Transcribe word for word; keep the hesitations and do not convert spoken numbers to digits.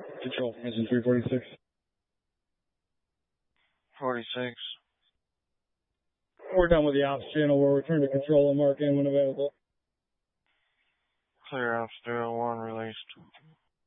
Control, engine three forty-six. forty-six. We're done with the ops channel. We'll return to control and mark in when available. Clear ops zero one released.